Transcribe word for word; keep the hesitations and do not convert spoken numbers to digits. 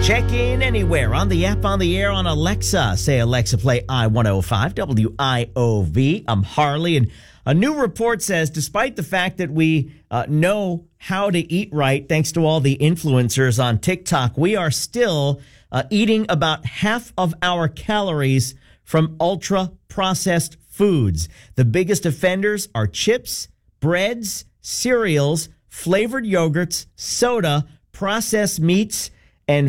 Check in anywhere on the app, on the air, on Alexa. Say, Alexa, play I one oh five W I O V. I'm Harley, and a new report says despite the fact that we uh, know how to eat right, thanks to all the influencers on TikTok, we are still uh, eating about half of our calories from ultra-processed foods. The biggest offenders are chips, breads, cereals, flavored yogurts, soda, processed meats,